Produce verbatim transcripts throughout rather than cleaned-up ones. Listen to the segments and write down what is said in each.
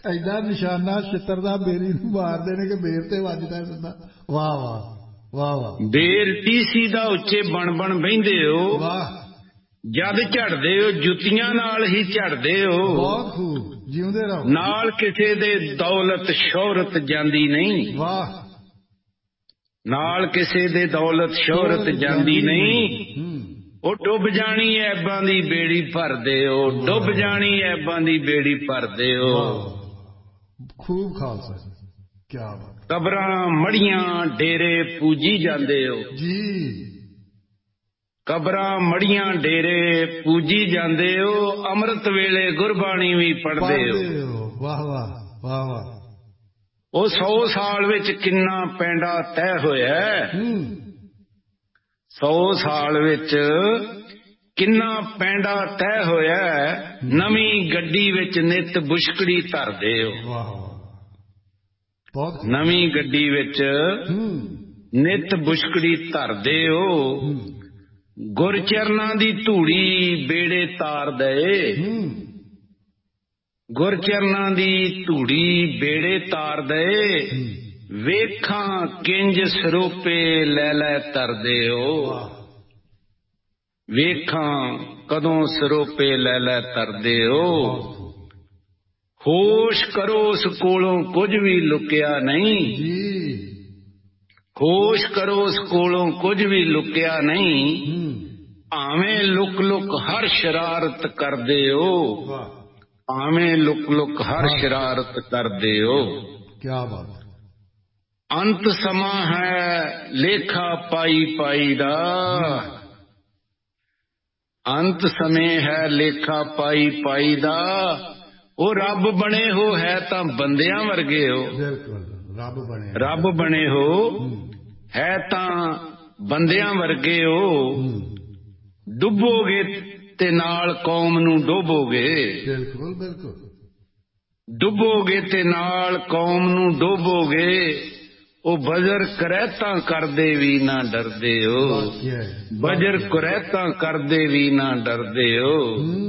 ਐਡਾ ਨਿਸ਼ਾਨਾ ਛਿੱਤਰ ਦਾ ਬੇਰੀ ਨੂੰ ਮਾਰਦੇ ਨੇ ਕਿ ਬੇਰ ਤੇ ਵੱਜਦਾ ਸਿੱਧਾ। ਵਾਹ ਵਾਹ ਵਾਹ ਵਾਹ। ਬੇਰ ਟੀਸੀ ਦਾ ਉੱਚੇ ਬਣ ਬਣ ਬਹਿੰਦੇ ਹੋ। ਵਾਹ। ਜਦ ਝੜਦੇ ਹੋ ਜੁੱਤੀਆਂ ਨਾਲ ਹੀ ਝੜਦੇ ਹੋ। ਬਹੁਤ ਖੂਬ, ਜਿਉਂਦੇ ਰਹੋ। ਨਾਲ ਕਿਸੇ ਦੇ ਦੌਲਤ ਸ਼ੋਹਰਤ ਜਾਂਦੀ ਨਹੀਂ। ਵਾਹ। ਨਾਲ ਕਿਸੇ ਦੇ ਦੌਲਤ ਸ਼ੋਹਰਤ ਜਾਂਦੀ ਨਹੀਂ। ਉਹ ਡੁੱਬ ਜਾਣੀ ਐਬਾਂ ਦੀ ਬੇੜੀ ਭਰਦੇ ਹੋ। ਡੁੱਬ ਜਾਣੀ ਐਬਾਂ ਦੀ ਬੇੜੀ ਭਰਦੇ ਹੋ। ਖੂਬ ਖਾਲਸਾ ਜੀ, ਕਿਆ ਬਾਤ। ਕਬਰਾਂ ਮੜੀਆਂ ਡੇਰੇ ਪੂਜੀ ਜਾਂਦੇ ਹੋ ਜੀ। ਕਬਰਾਂ ਮੜੀਆਂ ਡੇਰੇ ਪੂਜੀ ਜਾਂਦੇ ਹੋ। ਅੰਮ੍ਰਿਤ ਵੇਲੇ ਗੁਰਬਾਣੀ ਵੀ ਪੜ੍ਹਦੇ ਹੋ। ਵਾਹ ਵਾਹ ਵਾਹ ਵਾਹ। ਉਹ ਸੌ ਸਾਲ ਵਿੱਚ ਕਿੰਨਾ ਪੈਂਡਾ ਤੈਅ ਹੋਇਆ। ਸੌ ਸਾਲ ਵਿੱਚ ਕਿੰਨਾ ਪੈਂਡਾ ਤੈਅ ਹੋਇਆ। ਨਵੀਂ ਗੱਡੀ ਵਿੱਚ ਨਿੱਤ ਬੁਸ਼ਕੜੀ ਧਰਦੇ ਹੋ। ਵਾਹ ਬਹੁਤ। ਨਵੀਂ ਗੱਡੀ ਵਿੱਚ ਨਿੱਤ ਬੁਸ਼ਕੜੀ ਧਰਦੇ ਹੋ। ਗੁਰਚਰਨਾਂ ਦੀ ਧੂੜੀ ਬੇੜੇ ਤਾਰ ਦਏ। ਗੁਰਚਰਨਾਂ ਦੀ ਧੂੜੀ ਬੇੜੇ ਤਾਰ ਦਏ। ਵੇਖਾਂ ਕਿੰਜ ਸਰੋਪੇ ਲੈ ਲੈ ਤਰਦੇ ਹੋ। ਵੇਖਾਂ ਕਦੋਂ ਸਰੋਪੇ ਲੈ ਲੈ ਤਰਦੇ ਹੋ। ਹੋਸ਼ ਕਰੋ ਉਸ ਕੋਲੋਂ ਕੁਝ ਵੀ ਲੁਕਿਆ ਨਹੀਂ। ਹੋਸ਼ ਕਰੋ ਉਸ ਕੋਲੋਂ ਕੁਝ ਵੀ ਲੁਕਿਆ ਨਹੀਂ। ਭਾਵੇਂ ਲੁਕ ਲੁਕ ਹਰ ਸ਼ਰਾਰਤ ਕਰਦੇ ਹੋ। ਭਾਵੇਂ ਲੁਕ ਲੁਕ ਹਰ ਸ਼ਰਾਰਤ ਕਰਦੇ ਹੋ। ਕਿਆ ਬਾਤ। ਅੰਤ ਸਮਾਂ ਹੈ ਲੇਖਾ ਪਾਈ ਪਾਈ ਦਾ। ਅੰਤ ਸਮੇਂ ਹੈ ਲੇਖਾ ਪਾਈ ਪਾਈ ਦਾ। ਉਹ ਰੱਬ ਬਣੇ ਹੋ ਹੈ ਤਾਂ ਬੰਦਿਆਂ ਵਰਗੇ ਹੋ। ਬਿਲਕੁਲ ਰੱਬ ਬਣੇ। ਰੱਬ ਬਣੇ ਹੋ ਹੈ ਤਾਂ ਬੰਦਿਆਂ ਵਰਗੇ ਹੋ। ਡੁੱਬੋਗੇ ਤੇ ਨਾਲ ਕੌਮ ਨੂੰ ਡੋਬੋਗੇ। ਬਿਲਕੁਲ ਬਿਲਕੁਲ। ਡੁੱਬੋਗੇ ਤੇ ਨਾਲ ਕੌਮ ਨੂੰ ਡੋਬੋਗੇ। ਉਹ ਬਜਰ ਕਰੈਤਾਂ ਕਰਦੇ ਵੀ ਨਾ ਡਰਦੇ ਹੋ। ਬਜਰ ਕਰੈਤਾਂ ਕਰਦੇ ਵੀ ਨਾ ਡਰਦੇ ਹੋ।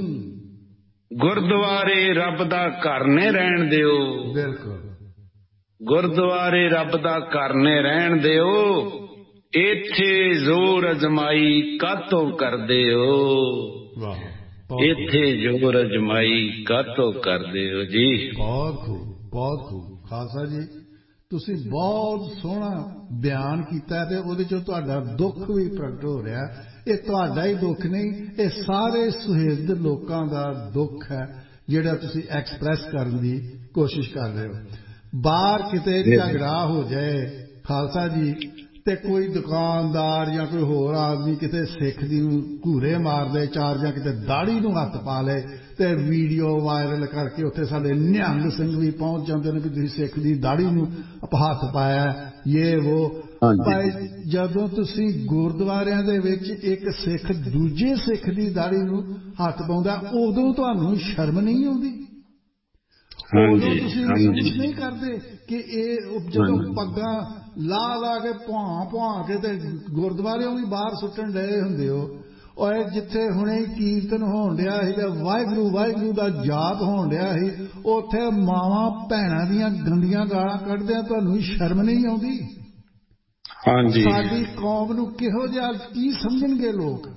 ਗੁਰਦੁਆਰੇ ਰੱਬ ਦਾ ਘਰ ਨੇ ਰਹਿਣ ਦਿਓ। ਬਿਲਕੁਲ। ਗੁਰਦੁਆਰੇ ਰੱਬ ਦਾ ਘਰ ਨੇ ਰਹਿਣ ਦਿਓ। ਇੱਥੇ ਜ਼ੋਰ ਅਜਮਾਈ ਕਾਤੋਂ ਕਰਦੇ ਹੋ। ਇੱਥੇ ਜ਼ੋਰ ਅਜਮਾਈ ਕਾਤੋਂ ਕਰਦੇ ਹੋ ਜੀ। ਬਹੁਤ ਖੂਬ ਬਹੁਤ ਖੂਬ। ਖਾਲਸਾ ਜੀ ਤੁਸੀਂ ਬਹੁਤ ਸੋਹਣਾ ਬਿਆਨ ਕੀਤਾ ਤੇ ਉਹਦੇ ਚੋਂ ਤੁਹਾਡਾ ਦੁੱਖ ਵੀ ਪ੍ਰਗਟ ਹੋ ਰਿਹਾ। ਇਹ ਤੁਹਾਡਾ ਹੀ ਦੁੱਖ ਨਹੀਂ, ਇਹ ਸਾਰੇ ਸੁਹਿਰਦ ਲੋਕਾਂ ਦਾ ਦੁੱਖ ਹੈ ਜਿਹੜਾ ਤੁਸੀਂ ਐਕਸਪ੍ਰੈਸ ਕਰਨ ਦੀ ਕੋਸ਼ਿਸ਼ ਕਰ ਰਹੇ ਹੋ। ਬਾਹਰ ਕਿਤੇ ਝਗੜਾ ਹੋ ਜਾਏ ਖਾਲਸਾ ਜੀ ਤੇ ਕੋਈ ਦੁਕਾਨਦਾਰ ਜਾਂ ਕੋਈ ਹੋਰ ਆਦਮੀ ਕਿਤੇ ਸਿੱਖ ਦੀ ਘੂਰੇ ਮਾਰਦੇ ਚਾਰ ਜਾਂ ਕਿਤੇ ਦਾੜੀ ਨੂੰ ਹੱਥ ਪਾ ਲਏ ਤੇ ਵੀਡੀਓ ਵਾਇਰਲ ਕਰਕੇ ਉੱਥੇ ਸਾਡੇ ਨਿਹੰਗ ਸਿੰਘ ਵੀ ਪਹੁੰਚ ਜਾਂਦੇ ਨੇ ਕਿ ਤੁਸੀਂ ਸਿੱਖ ਦੀ ਦਾੜੀ ਨੂੰ ਹੱਥ ਪਾਇਆ ਇਹ ਵੋ। ਭਾਈ ਜਦੋਂ ਤੁਸੀਂ ਗੁਰਦੁਆਰਿਆਂ ਦੇ ਵਿੱਚ ਇੱਕ ਸਿੱਖ ਦੂਜੇ ਸਿੱਖ ਦੀ ਦਾੜੀ ਨੂੰ ਹੱਥ ਪਾਉਂਦਾ ਉਦੋਂ ਤੁਹਾਨੂੰ ਸ਼ਰਮ ਨਹੀਂ ਆਉਂਦੀ? ਉਦੋਂ ਤੁਸੀਂ ਮਹਿਸੂਸ ਨਹੀਂ ਕਰਦੇ ਕਿ ਇਹ ਜਦੋਂ ਪੱਗਾਂ ਲਾ ਲਾ ਕੇ ਭੁਆਂ ਭੁਆਂ ਕੇ ਤੇ ਗੁਰਦੁਆਰਿਓਂ ਵੀ ਬਾਹਰ ਸੁੱਟਣ ਡਏ ਹੁੰਦੇ ਹੋ। ਔਰ ਜਿੱਥੇ ਹੁਣੇ ਕੀਰਤਨ ਹੋਣ ਡਿਆ ਸੀ ਤੇ ਵਾਹਿਗੁਰੂ ਵਾਹਿਗੁਰੂ ਦਾ ਜਾਪ ਹੋਣ ਡਿਆ ਸੀ ਉੱਥੇ ਮਾਵਾਂ ਭੈਣਾਂ ਦੀਆਂ ਗੰਦੀਆਂ ਗਾਲਾਂ ਕੱਢਦਿਆਂ ਤੁਹਾਨੂੰ ਸ਼ਰਮ ਨਹੀਂ ਆਉਂਦੀ? ਸਾਡੀ ਕੌਮ ਨੂੰ ਕਿਹੋ ਜਿਹਾ ਕੀ ਸਮਝਣਗੇ ਲੋਕ?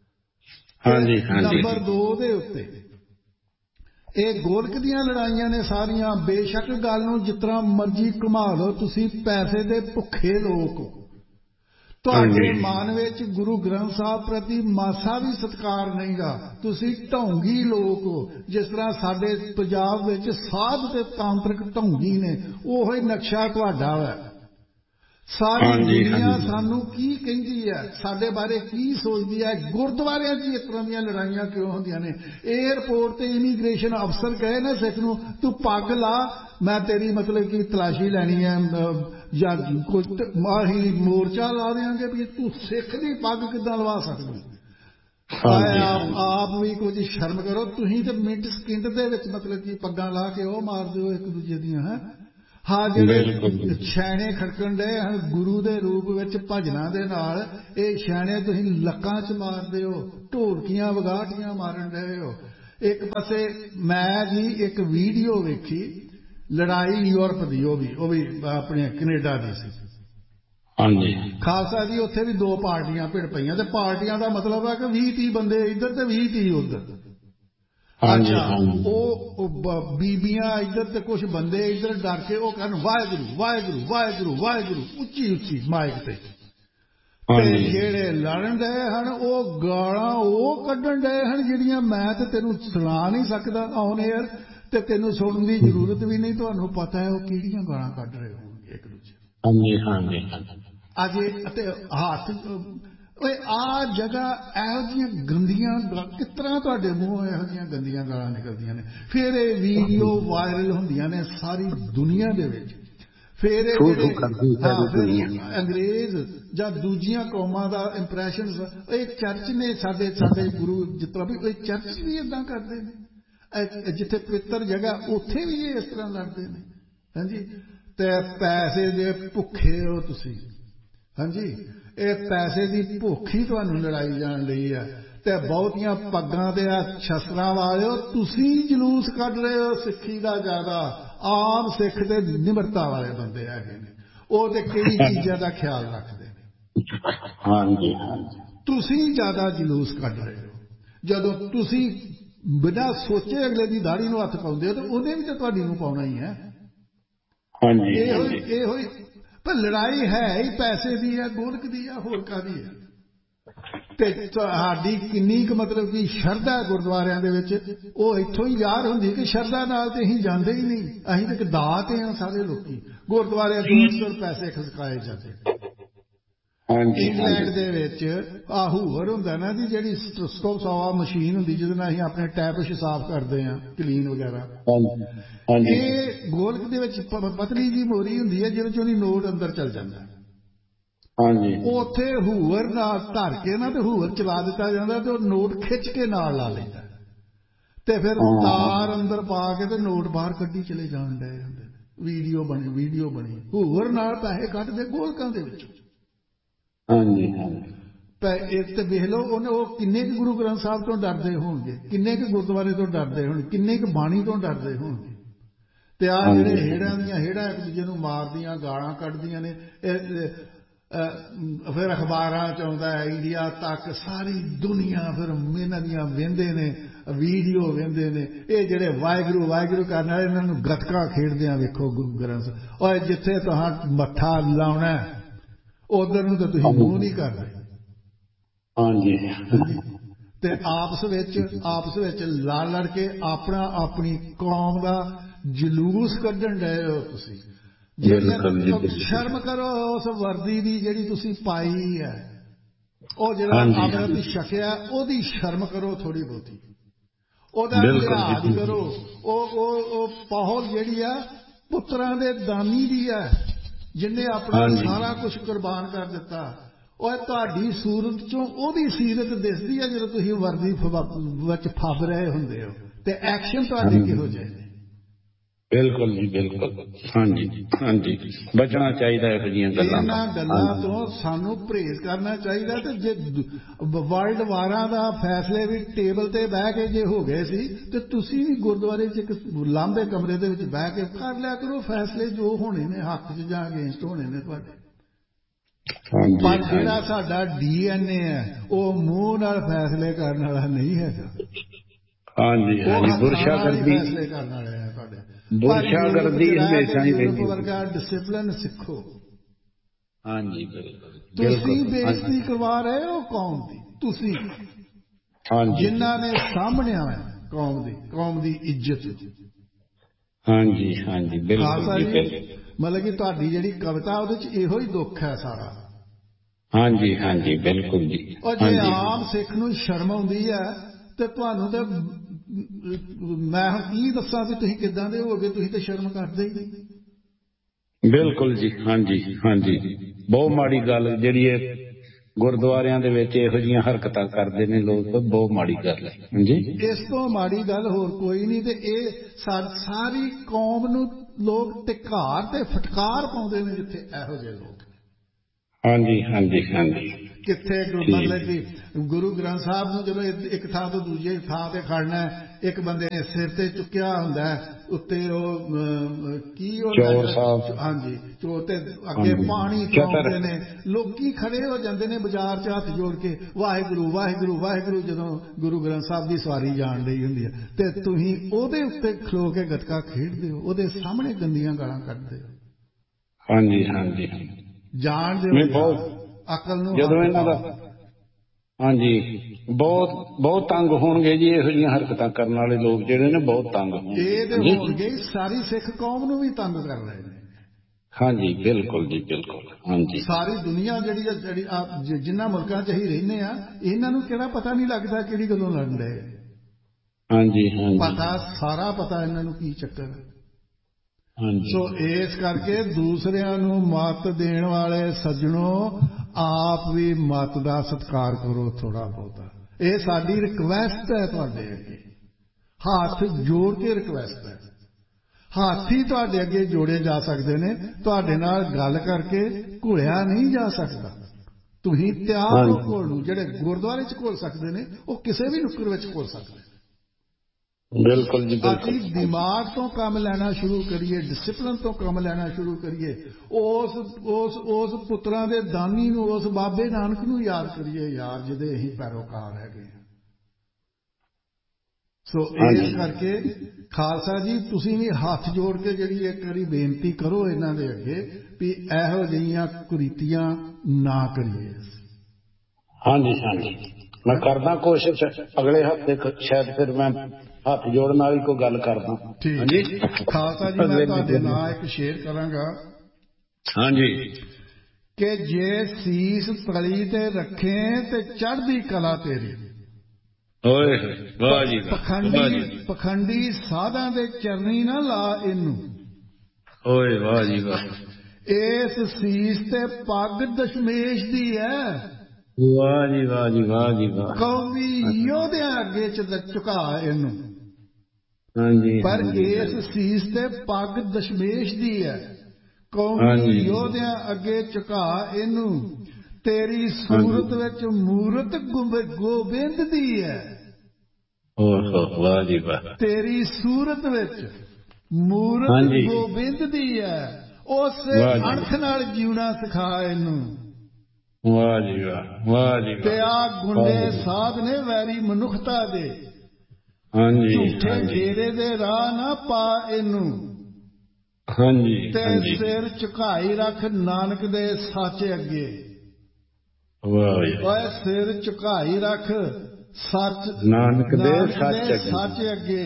ਨੰਬਰ ਦੋ ਦੇ ਉੱਤੇ ਇਹ ਗੋਲਕ ਦੀਆਂ ਲੜਾਈਆਂ ਨੇ ਸਾਰੀਆਂ। ਬੇਸ਼ੱਕ ਗੱਲ ਨੂੰ ਜਿਸ ਤਰ੍ਹਾਂ ਮਰਜ਼ੀ ਘੁਮਾ ਲਓ, ਤੁਸੀਂ ਪੈਸੇ ਦੇ ਭੁੱਖੇ ਲੋਕ ਹੋ। ਤੁਹਾਡੇ ਮਨ ਵਿੱਚ ਗੁਰੂ ਗ੍ਰੰਥ ਸਾਹਿਬ ਪ੍ਰਤੀ ਮਾਸਾ ਵੀ ਸਤਿਕਾਰ ਨਹੀਂਗਾ। ਤੁਸੀਂ ਢੌਂਗੀ ਲੋਕ ਹੋ। ਜਿਸ ਤਰ੍ਹਾਂ ਸਾਡੇ ਪੰਜਾਬ ਵਿੱਚ ਸਾਧ ਤੇ ਤਾਂਤਰਿਕ ਢੌਂਗੀ ਨੇ, ਉਹੋ ਹੀ ਨਕਸ਼ਾ ਤੁਹਾਡਾ ਹੈ। ਸਾਰੀ ਦੁਨੀਆ ਸਾਨੂੰ ਕੀ ਕਹਿੰਦੀ ਹੈ, ਸਾਡੇ ਬਾਰੇ ਕੀ ਸੋਚਦੀ ਹੈ? ਗੁਰਦੁਆਰਿਆਂ 'ਚ ਇਸ ਤਰ੍ਹਾਂ ਦੀਆਂ ਲੜਾਈਆਂ ਕਿਉਂ ਹੁੰਦੀਆਂ ਨੇ? ਏਅਰਪੋਰਟ ਤੇ ਇਮੀਗ੍ਰੇਸ਼ਨ ਅਫਸਰ ਕਹੇ ਨਾ ਸਿੱਖ ਨੂੰ ਤੂੰ ਪੱਗ ਲਾ, ਮੈਂ ਤੇਰੀ ਮਤਲਬ ਕਿ ਤਲਾਸ਼ੀ ਲੈਣੀ ਹੈ ਜਾਂ ਕੁਝ ਮਾਹੀ ਮੋਰਚਾ ਲਾ ਦਿਆਂਗੇ ਵੀ ਤੂੰ ਸਿੱਖ ਦੀ ਪੱਗ ਕਿੱਦਾਂ ਲਵਾ ਸਕਦਾ? ਆਪ ਵੀ ਕੁਝ ਸ਼ਰਮ ਕਰੋ। ਤੁਸੀਂ ਤੇ ਮਿੰਟ ਸਕਿੰਟ ਦੇ ਵਿੱਚ ਮਤਲਬ ਕਿ ਪੱਗਾਂ ਲਾ ਕੇ ਉਹ ਮਾਰ ਦਿਓ ਇੱਕ ਦੂਜੇ ਦੀਆਂ। ਹੈ ਹਾਂ ਜਿਹੜੇ ਛੈਣੇ ਖੜਕਣ ਡਏ ਹਨ ਗੁਰੂ ਦੇ ਰੂਪ ਵਿੱਚ ਭਜਨਾਂ ਦੇ ਨਾਲ, ਇਹ ਛੈਣੇ ਤੁਸੀਂ ਲੱਕਾਂ 'ਚ ਮਾਰਦੇ ਹੋ, ਢੋਲਕੀਆਂ ਵਗਾਟੀਆਂ ਮਾਰਨ ਡਏ ਹੋ। ਇੱਕ ਪਾਸੇ ਮੈਂ ਜੀ ਇੱਕ ਵੀਡੀਓ ਵੇਖੀ ਲੜਾਈ ਯੂਰਪ ਦੀ, ਉਹ ਵੀ ਉਹ ਵੀ ਆਪਣੇ ਕੈਨੇਡਾ ਦੀ ਸੀ। ਹਾਂਜੀ ਖਾਲਸਾ ਜੀ ਉੱਥੇ ਵੀ ਦੋ ਪਾਰਟੀਆਂ ਭਿੜ ਪਈਆਂ, ਤੇ ਪਾਰਟੀਆਂ ਦਾ ਮਤਲਬ ਹੈ ਕਿ ਵੀਹ ਤੀਹ ਬੰਦੇ ਇੱਧਰ ਤੇ ਵੀਹ ਤੀਹ ਉੱਧਰ। ਅੱਛਾ, ਉਹ ਬੀਬੀਆਂ ਇੱਧਰ ਤੇ ਕੁਛ ਬੰਦੇ ਇੱਧਰ ਡਰ ਕੇ ਉਹ ਕਹਿਣ ਵਾਹਿਗੁਰੂ ਵਾਹਿਗੁਰੂ ਵਾਹਿਗੁਰੂ ਵਾਹਿਗੁਰੂ ਉੱਚੀ ਉੱਚੀ ਮਾਈਕ ਤੇ। ਤੇ ਜਿਹੜੇ ਲੜਨ ਡਏ ਹਨ ਉਹ ਗਾਲਾਂ ਉਹ ਕੱਢਣ ਡਏ ਹਨ ਜਿਹੜੀਆਂ ਮੈਂ ਤੇ ਤੈਨੂੰ ਸੁਣਾ ਨਹੀਂ ਸਕਦਾ ਆਨ ਏਅਰ, ਤੇ ਤੈਨੂੰ ਸੁਣਨ ਦੀ ਜ਼ਰੂਰਤ ਵੀ ਨਹੀਂ। ਤੁਹਾਨੂੰ ਪਤਾ ਹੈ ਉਹ ਕਿਹੜੀਆਂ ਗਾਲਾਂ ਕੱਢ ਰਹੇ ਹੋਣਗੇ ਇੱਕ ਦੂਜੇ। ਹਾਂਜੀ ਹਾਂਜੀ ਅਜੇ ਅਤੇ ਹੱਥ ਓਏ ਆ ਜਗ੍ਹਾ ਇਹੋ ਜਿਹੀਆਂ ਗੰਦੀਆਂ, ਕਿਸ ਤਰ੍ਹਾਂ ਤੁਹਾਡੇ ਮੂੰਹੋਂ ਇਹੋ ਜਿਹੀਆਂ ਗੰਦੀਆਂ ਗਾਲਾਂ ਨਿਕਲਦੀਆਂ ਨੇ। ਫਿਰ ਇਹ ਵੀਡੀਓ ਵਾਇਰਲ ਹੁੰਦੀਆਂ ਨੇ ਸਾਰੀ ਦੁਨੀਆ ਦੇ ਵਿੱਚ। ਫਿਰ ਇਹ ਜਿਹੜੇ ਹਾਂ ਫਿਰ ਅੰਗਰੇਜ਼ ਜਾਂ ਦੂਜੀਆਂ ਕੌਮਾਂ ਦਾ ਇੰਪ੍ਰੈਸ਼ਨ, ਇਹ ਚਰਚ ਨੇ ਸਾਡੇ ਸਾਡੇ ਗੁਰੂ ਜਿਸ ਤਰ੍ਹਾਂ ਵੀ ਇਹ ਚਰਚ ਵੀ ਏਦਾਂ ਕਰਦੇ ਨੇ, ਜਿੱਥੇ ਪਵਿੱਤਰ ਜਗ੍ਹਾ ਉੱਥੇ ਵੀ ਇਹ ਇਸ ਤਰ੍ਹਾਂ ਲੜਦੇ ਨੇ। ਹਾਂਜੀ, ਤੇ ਪੈਸੇ ਦੇ ਭੁੱਖੇ ਹੋ ਤੁਸੀਂ। ਹਾਂਜੀ, ਇਹ ਪੈਸੇ ਦੀ ਭੁੱਖ ਹੀ ਤੁਹਾਨੂੰ ਲੜਾਈ ਜਾਣ ਲਈ ਹੈ। ਤੇ ਬਹੁਤੀਆਂ ਪੱਗਾਂ ਤੇ ਆ ਸ਼ਸਤਰਾਂ ਵਾਲਿਓ ਤੁਸੀਂ ਜਲੂਸ ਕੱਢ ਰਹੇ ਹੋ ਸਿੱਖੀ ਦਾ ਜ਼ਿਆਦਾ। ਆਮ ਸਿੱਖ ਤੇ ਨਿਮਰਤਾ ਵਾਲੇ ਬੰਦੇ ਹੈਗੇ ਨੇ, ਉਹ ਤੇ ਕਈ ਚੀਜ਼ਾਂ ਦਾ ਖਿਆਲ ਰੱਖਦੇ ਨੇ। ਹਾਂਜੀ ਹਾਂਜੀ, ਤੁਸੀਂ ਜ਼ਿਆਦਾ ਜਲੂਸ ਕੱਢ ਰਹੇ ਹੋ। ਜਦੋਂ ਤੁਸੀਂ ਬਿਨਾਂ ਸੋਚੇ ਅਗਲੇ ਦੀ ਦਾੜੀ ਨੂੰ ਹੱਥ ਪਾਉਂਦੇ ਹੋ ਤਾਂ ਉਹਨੇ ਵੀ ਤਾਂ ਤੁਹਾਡੀ ਨੂੰ ਪਾਉਣਾ ਹੀ ਹੈ। ਇਹੋ ਇਹੋ ਹੀ ਪਰ ਲੜਾਈ ਹੈ ਹੀ ਪੈਸੇ ਦੀ ਹੈ, ਗੋਲਕ ਦੀ ਹੈ, ਹੋਰ ਕਾਹਦੀ ਹੈ। ਤੇ ਸਾਡੀ ਕਿੰਨੀ ਕੁ ਮਤਲਬ ਕਿ ਸ਼ਰਧਾ ਗੁਰਦੁਆਰਿਆਂ ਦੇ ਵਿੱਚ ਉਹ ਇੱਥੋਂ ਹੀ ਜ਼ਾਹਰ ਹੁੰਦੀ ਕਿ ਸ਼ਰਧਾ ਨਾਲ ਤੇ ਅਸੀਂ ਜਾਂਦੇ ਹੀ ਨਹੀਂ। ਅਸੀਂ ਤੇ ਇੱਕ ਦਾਤ ਹਾਂ ਸਾਰੇ ਲੋਕੀ। ਗੁਰਦੁਆਰਿਆਂ ਤੋਂ ਅਕਸਰ ਪੈਸੇ ਖਸਕਾਏ ਜਾਂਦੇ। ਇੰਗਲੈਂਡ ਦੇ ਵਿੱਚ ਆ ਹੂਵਰ ਹੁੰਦਾ ਨਾ ਜੀ, ਜਿਹੜੀ ਸਟੋਸੋਵਾ ਮਸ਼ੀਨ ਹੁੰਦੀ ਜਿਹਦੇ ਨਾਲ ਅਸੀਂ ਆਪਣੇ ਟੈਪਸ਼ ਸਾਫ਼ ਕਰਦੇ ਹਾਂ, ਕਲੀਨ ਵਗੈਰਾ। ਇਹ ਗੋਲਕ ਦੇ ਵਿੱਚ ਪਤਲੀ ਜੀ ਮੋਰੀ ਹੁੰਦੀ ਹੈ ਜਿਹਦੇ ਚੋਂ ਦੀ ਨੋਟ ਅੰਦਰ ਚਲ ਜਾਂਦਾ। ਉੱਥੇ ਹੂਵਰ ਨਾਲ ਧਰ ਕੇ ਨਾ ਤੇ ਹੂਵਰ ਚਲਾ ਦਿੱਤਾ ਜਾਂਦਾ ਤੇ ਉਹ ਨੋਟ ਖਿੱਚ ਕੇ ਨਾਲ ਲਾ ਲੈਂਦਾ ਤੇ ਫਿਰ ਤਾਰ ਅੰਦਰ ਪਾ ਕੇ ਤੇ ਨੋਟ ਬਾਹਰ ਕੱਢੀ ਚਲੇ ਜਾਣ ਡਏ ਹੁੰਦੇ। ਵੀਡੀਓ ਬਣੀ ਵੀਡੀਓ ਬਣੀ ਹੂਵਰ ਨਾਲ ਪੈਸੇ ਕੱਢਦੇ ਗੋਲਕਾਂ ਦੇ ਵਿੱਚ। ਇਹ ਤੇ ਵੇਖ ਲਓ ਉਹਨੇ ਉਹ ਕਿੰਨੇ ਕੁ ਗੁਰੂ ਗ੍ਰੰਥ ਸਾਹਿਬ ਤੋਂ ਡਰਦੇ ਹੋਣਗੇ, ਕਿੰਨੇ ਕੁ ਗੁਰਦੁਆਰੇ ਤੋਂ ਡਰਦੇ ਹੋਣਗੇ, ਕਿੰਨੇ ਕੁ ਬਾਣੀ ਤੋਂ ਡਰਦੇ ਹੋਣਗੇ। ਤੇ ਆਹ ਜਿਹੜੇ ਹੇੜਾਂ ਦੀਆਂ ਹੇੜਾਂ ਇੱਕ ਦੂਜੇ ਨੂੰ ਮਾਰਦੀਆਂ ਗਾਲਾਂ ਕੱਢਦੀਆਂ ਨੇ, ਫਿਰ ਅਖਬਾਰਾਂ ਚ ਆਉਂਦਾ ਹੈ ਇੰਡੀਆ ਤੱਕ ਸਾਰੀ ਦੁਨੀਆ ਫਿਰ ਇਹਨਾਂ ਦੀਆਂ ਵਹਿੰਦੇ ਨੇ ਵੀਡੀਓ ਵਹਿੰਦੇ ਨੇ। ਇਹ ਜਿਹੜੇ ਵਾਹਿਗੁਰੂ ਵਾਹਿਗੁਰੂ ਕਰਨ ਵਾਲੇ ਇਹਨਾਂ ਨੂੰ ਗੱਤਕਾ ਖੇਡਦਿਆਂ ਵੇਖੋ ਗੁਰੂ ਗ੍ਰੰਥ। ਔਰ ਜਿੱਥੇ ਤੁਹਾਂ ਮੱਥਾ ਲਾਉਣਾ ਉਧਰ ਨੂੰ ਤਾਂ ਤੁਸੀਂ ਮੂੰਹ ਨਹੀਂ ਕਰਦੇ। ਹਾਂਜੀ ਤੇ ਆਪਸ ਵਿੱਚ ਆਪਸ ਵਿੱਚ ਲੜ ਲੜ ਕੇ ਆਪਣਾ ਆਪਣੀ ਕੌਮ ਦਾ ਜਲੂਸ ਕੱਢਣ ਡਏ ਹੋ ਤੁਸੀਂ। ਸ਼ਰਮ ਕਰੋ ਉਸ ਵਰਦੀ ਦੀ ਜਿਹੜੀ ਤੁਸੀਂ ਪਾਈ ਹੈ, ਉਹ ਜਿਹੜਾ ਅੰਮ੍ਰਿਤ ਛਕਿਆ ਉਹਦੀ ਸ਼ਰਮ ਕਰੋ ਥੋੜੀ ਬਹੁਤੀ, ਉਹਦਾ ਲਿਹਾਜ਼ ਕਰੋ। ਉਹ ਉਹ ਪਹੁਲ ਜਿਹੜੀ ਆ ਪੁੱਤਰਾਂ ਦੇ ਦਾਨੀ ਦੀ ਹੈ ਜਿਹਨੇ ਆਪਣਾ ਸਾਰਾ ਕੁਛ ਕੁਰਬਾਨ ਕਰ ਦਿੱਤਾ। ਉਹ ਤੁਹਾਡੀ ਸੂਰਤ ਚੋਂ ਉਹਦੀ ਸੀਰਤ ਦਿਸਦੀ ਹੈ ਜਦੋਂ ਤੁਸੀਂ ਵਰਦੀ ਵਿੱਚ ਫੱਬ ਰਹੇ ਹੁੰਦੇ ਹੋ ਤੇ ਐਕਸ਼ਨ ਤੁਹਾਡੇ ਕਿਹੋ ਜਿਹੇ ਨੇ। ਬਿਲਕੁਲ ਜੀ ਬਿਲਕੁਲ। ਹਾਂਜੀ ਹਾਂਜੀ, ਬਚਣਾ ਚਾਹੀਦਾ ਇਹੋ ਜਿਹੀਆਂ ਗੱਲਾਂ। ਇਹਨਾਂ ਗੱਲਾਂ ਤੋਂ ਸਾਨੂੰ ਪਰਹੇਜ਼ ਕਰਨਾ ਚਾਹੀਦਾ। ਤੇ ਜੇ ਵਰਲਡ ਵਾਰਾਂ ਦਾ ਫੈਸਲੇ ਵੀ ਟੇਬਲ ਤੇ ਬਹਿ ਕੇ ਜੇ ਹੋ ਗਏ ਸੀ ਤੇ ਤੁਸੀਂ ਵੀ ਗੁਰਦੁਆਰੇ ਚ ਇੱਕ ਲਾਂਭੇ ਕਮਰੇ ਦੇ ਵਿੱਚ ਬਹਿ ਕੇ ਕਰ ਲਿਆ ਕਰੋ ਫੈਸਲੇ ਜੋ ਹੋਣੇ ਨੇ ਹੱਕ ਚ ਜਾਂ ਅਗੇਂਸਟ ਹੋਣੇ ਨੇ ਤੁਹਾਡੇ। ਪਰ ਜਿਹੜਾ ਸਾਡਾ ਡੀ ਐਨ ਏ ਹੈ ਉਹ ਮੂੰਹ ਨਾਲ ਫੈਸਲੇ ਕਰਨ ਵਾਲਾ ਨਹੀਂ ਹੈਗਾ। ਹਾਂਜੀ ਹਾਂਜੀ, ਬੁਰਸ਼ਾਗਰਦੀ ਫੈਸਲੇ ਕਰਨ ਵਾਲੇ ਆ ਤੁਹਾਡੇ। ਬੁਰਸ਼ਾਗਰਦੀ ਹਮੇਸ਼ਾ ਹੀ ਯੂਰਪ ਵਰਗਾ ਡਿਸਿਪਲਿਨ ਸਿੱਖੋ। ਹਾਂਜੀ ਬਿਲਕੁਲ, ਤੁਸੀਂ ਬੇਇੱਜ਼ਤੀ ਕਰਵਾ ਰਹੇ ਹੋ ਕੌਮ ਦੀ। ਤੁਸੀਂ ਜਿਨ੍ਹਾਂ ਨੇ ਸਾਂਭਣਿਆ ਕੌਮ ਦੀ ਕੌਮ ਦੀ ਇੱਜ਼ਤ। ਹਾਂਜੀ ਹਾਂਜੀ ਬਿਲਕੁਲ। ਮਤਲਬ ਕਿ ਤੁਹਾਡੀ ਜਿਹੜੀ ਕਵਿਤਾ ਉਹਦੇ ਚ ਇਹੋ ਹੀ ਦੁੱਖ ਹੈ ਸਾਰਾ। ਹਾਂਜੀ ਹਾਂਜੀ ਬਿਲਕੁਲ ਜੀ। ਔਰ ਜੇ ਆਮ ਸਿੱਖ ਨੂੰ ਸ਼ਰਮ ਆਉਂਦੀ ਹੈ ਤੇ ਤੁਹਾਨੂੰ ਤੇ ਮੈਂ ਹੁਣ ਕੀ ਦੱਸਾਂ ਵੀ ਤੁਸੀਂ ਕਿੱਦਾਂ ਦੇ ਹੋਗੇ। ਤੁਸੀਂ ਤੇ ਸ਼ਰਮ ਕਰਦੇ ਹੀ ਨਹੀਂ। ਬਿਲਕੁਲ ਜੀ। ਹਾਂਜੀ ਹਾਂਜੀ, ਬਹੁਤ ਮਾੜੀ ਗੱਲ ਜਿਹੜੀ ਇਹ ਗੁਰਦੁਆਰਿਆਂ ਦੇ ਵਿੱਚ ਇਹੋ ਜਿਹੀਆਂ ਹਰਕਤਾਂ ਕਰਦੇ ਨੇ ਲੋਕ, ਬਹੁਤ ਮਾੜੀ ਗੱਲ ਹੈ। ਹਾਂਜੀ, ਇਸ ਤੋਂ ਮਾੜੀ ਗੱਲ ਹੋਰ ਕੋਈ ਨਹੀਂ। ਤੇ ਇਹ ਸਾਰੀ ਕੌਮ ਨੂੰ ਲੋਕ ਟਿਕਾਰ ਤੇ ਫਟਕਾਰ ਪਾਉਂਦੇ ਨੇ ਜਿੱਥੇ ਇਹੋ ਜਿਹੇ ਲੋਕ। ਹਾਂਜੀ ਹਾਂਜੀ ਹਾਂਜੀ, ਕਿੱਥੇ ਮਤਲਬ ਕਿ ਗੁਰੂ ਗ੍ਰੰਥ ਸਾਹਿਬ ਨੂੰ ਜਦੋਂ ਇੱਕ ਥਾਂ ਤੋਂ ਦੂਜੀ ਥਾਂ ਤੇ ਖੜਨਾ ਇੱਕ ਬੰਦੇ ਨੇ ਸਿਰ ਤੇ ਚੁੱਕਿਆ ਹੁੰਦਾ ਉੱਤੇ ਉਹ ਕੀ ਚੋਰ ਸਾਹਿਬ, ਹਾਂਜੀ ਚੋਰ, ਤੇ ਅੱਗੇ ਪਾਣੀ ਚੌਂਕਦੇ ਨੇ, ਲੋਕੀ ਖੜੇ ਹੋ ਜਾਂਦੇ ਨੇ ਬਾਜ਼ਾਰ 'ਚ ਹੱਥ ਜੋੜ ਕੇ ਵਾਹਿਗੁਰੂ ਵਾਹਿਗੁਰੂ ਵਾਹਿਗੁਰੂ, ਜਦੋਂ ਗੁਰੂ ਗ੍ਰੰਥ ਸਾਹਿਬ ਦੀ ਸਵਾਰੀ ਜਾਣ ਡਈ ਹੁੰਦੀ ਹੈ ਤੇ ਤੁਸੀਂ ਉਹਦੇ ਉੱਤੇ ਖਲੋ ਕੇ ਗੱਤਕਾ ਖੇਡਦੇ ਹੋ, ਉਹਦੇ ਸਾਹਮਣੇ ਗੰਦੀਆਂ ਗਾਲਾਂ ਕੱਢਦੇ ਹੋ। ਹਾਂਜੀ ਹਾਂਜੀ ਜਾਣਦੇ ਹੋ ਅਕਲ ਨੂੰ ਜਦੋਂ ਇਹਨਾਂ ਦਾ ਹਾਂਜੀ ਬਹੁਤ ਬਹੁਤ ਤੰਗ ਹੋਣਗੇ ਜੀ ਇਹੋ ਜਿਹੀਆਂ ਹਰਕਤਾਂ ਕਰਨ ਵਾਲੇ ਲੋਕ ਜਿਹੜੇ ਨੇ, ਬਹੁਤ ਤੰਗ ਹੋਣਗੇ। ਇਹ ਤੇ ਹੋਣਗੇ, ਸਾਰੀ ਸਿੱਖ ਕੌਮ ਨੂੰ ਵੀ ਤੰਗ ਕਰ ਰਹੇ ਨੇ। ਹਾਂਜੀ ਬਿਲਕੁਲ ਜੀ ਬਿਲਕੁਲ। ਹਾਂਜੀ ਸਾਰੀ ਦੁਨੀਆ ਜਿਹੜੀ ਜਿਹੜੀ ਜਿਨ੍ਹਾਂ ਮੁਲਕਾਂ 'ਚ ਅਸੀਂ ਰਹਿੰਦੇ ਆ, ਇਹਨਾਂ ਨੂੰ ਕਿਹੜਾ ਪਤਾ ਨਹੀਂ ਲੱਗਦਾ ਕਿਹੜੀ ਗੱਲੋਂ ਲੜਨ ਡਏ। ਹਾਂਜੀ ਹਾਂਜੀ ਪਤਾ ਸਾਰਾ ਪਤਾ ਇਹਨਾਂ ਨੂੰ ਕੀ ਚੱਕਰ ਹੈ। ਹਾਂਜੀ ਸੋ ਇਸ ਕਰਕੇ ਦੂਸਰਿਆਂ ਨੂੰ ਮੱਤ ਦੇਣ ਵਾਲੇ ਸੱਜਣੋ, ਆਪ ਵੀ ਮੱਤ ਦਾ ਸਤਿਕਾਰ ਕਰੋ ਥੋੜਾ ਬਹੁਤਾ। ਇਹ ਸਾਡੀ ਰਿਕਵੈਸਟ ਹੈ ਤੁਹਾਡੇ ਅੱਗੇ, ਹੱਥ ਜੋੜ ਕੇ ਰਿਕਵੈਸਟ ਹੈ। ਹੱਥ ਹੀ ਤੁਹਾਡੇ ਅੱਗੇ ਜੋੜੇ ਜਾ ਸਕਦੇ ਨੇ, ਤੁਹਾਡੇ ਨਾਲ ਗੱਲ ਕਰਕੇ ਘੁਲਿਆ ਨਹੀਂ ਜਾ ਸਕਦਾ। ਤੁਸੀਂ ਤਿਆਰ ਹੋ ਘੋਲ ਨੂੰ। ਜਿਹੜੇ ਗੁਰਦੁਆਰੇ 'ਚ ਘੋਲ ਸਕਦੇ ਨੇ ਉਹ ਕਿਸੇ ਵੀ ਨੁੱਕਰ ਵਿੱਚ ਘੋਲ ਸਕਦੇ ਨੇ। ਬਿਲਕੁਲ ਜੀ ਬਿਲਕੁਲ। ਅਸੀਂ ਦਿਮਾਗ ਤੋਂ ਕੰਮ ਲੈਣਾ ਸ਼ੁਰੂ ਕਰੀਏ, ਡਿਸਿਪਲਿਨ ਤੋਂ ਕੰਮ ਲੈਣਾ ਸ਼ੁਰੂ ਕਰੀਏ, ਉਸ ਉਸ ਉਸ ਪੁੱਤਰਾਂ ਦੇ ਦਾਨੀ ਨੂੰ, ਉਸ ਬਾਬੇ ਨਾਨਕ ਨੂੰ ਯਾਦ ਕਰੀਏ ਯਾਰ, ਜਿਹਦੇ ਅਸੀਂ ਪੈਰੋਕਾਰ ਹੈਗੇ ਹਾਂ। ਸੋ ਇਸ ਕਰਕੇ ਖਾਲਸਾ ਜੀ ਤੁਸੀਂ ਵੀ ਹੱਥ ਜੋੜ ਕੇ ਜਿਹੜੀ ਇੱਕ ਵਾਰੀ ਬੇਨਤੀ ਕਰੋ ਇਹਨਾਂ ਦੇ ਅੱਗੇ ਵੀ ਇਹੋ ਜਿਹੀਆਂ ਕੁਰੀਤੀਆਂ ਨਾ ਕਰੀਏ। ਹਾਂਜੀ ਹਾਂਜੀ ਮੈਂ ਕਰਦਾ ਕੋਸ਼ਿਸ਼, ਅਗਲੇ ਹਫ਼ਤੇ ਸ਼ਾਇਦ ਫਿਰ ਮੈਂ ਹੱਥ ਜੋੜਨ ਵਾਲੀ ਕੋਈ ਗੱਲ ਕਰਦਾ। ਹਾਂਜੀ ਖਾਲਸਾ ਜੀ ਮੈਂ ਤੁਹਾਡੇ ਨਾਲ ਇੱਕ ਸ਼ੇਅਰ ਕਰਾਂਗਾ। ਹਾਂਜੀ ਕਿ ਜੇ ਸੀਸ ਤਲੀ ਤੇ ਰੱਖੇ ਤੇ ਚੜ੍ਹਦੀ ਕਲਾ ਤੇਰੀ। ਓਏ ਵਾਹ ਜੀ ਵਾਹ। ਪਖੰਡੀ ਪਖੰਡੀ ਸਾਧਾਂ ਦੇ ਚਰਨੀ ਨਾ ਲਾ ਇਹਨੂੰ। ਓਏ ਵਾਹ ਜੀ ਵਾਹ। ਇਸ ਸੀਸ ਤੇ ਪੱਗ ਦਸ਼ਮੇਸ਼ ਦੀ ਹੈ। ਵਾਹ ਜੀ ਵਾਹ ਜੀ ਵਾਹ ਜੀ ਵਾਹ। ਕੌਮੀ ਯੋਧਿਆਂ ਅੱਗੇ ਝੁਕਾ ਇਹਨੂੰ। ਹਾਂਜੀ ਪਰ ਇਸ ਸੀਸ ਤੇ ਪੱਗ ਦਸ਼ਮੇਸ਼ ਦੀ ਹੈ। ਕੌਮੀ ਯੋਧਿਆਂ ਅੱਗੇ ਝੁਕਾ ਇਹਨੂੰ। ਤੇਰੀ ਸੂਰਤ ਵਿੱਚ ਮੂਰਤ ਗੋਬਿੰਦ ਦੀ ਹੈ। ਓਹ ਵਾਹ ਜੀ ਵਾਹ। ਤੇਰੀ ਸੂਰਤ ਵਿੱਚ ਮੂਰਤ ਗੋਬਿੰਦ ਦੀ ਹੈ। ਉਸੇ ਅਣਖ ਨਾਲ ਜਿਉਣਾ ਸਿਖਾ ਇਹਨੂੰ। ਵਾਹ ਜੀ ਵਾਹ ਵਾਹ ਜੀ ਵਾਹ। ਤੇ ਆ ਗੁੰਡੇ ਸਾਧ ਨੇ ਵੈਰੀ ਮਨੁੱਖਤਾ ਦੇ। ਹਾਂਜੀ ਝੂਠੇ ਡੇਰੇ ਦੇ ਰਾਹ ਨਾ ਪਾ ਇਹਨੂੰ। ਹਾਂਜੀ ਤੇ ਸਿਰ ਝੁਕਾਈ ਰੱਖ ਨਾਨਕ ਦੇ ਸੱਚ ਅੱਗੇ। ਓਏ ਸਿਰ ਝੁਕਾਈ ਰੱਖ ਸੱਚ ਨਾਨਕ ਦੇ ਸੱਚ ਅੱਗੇ।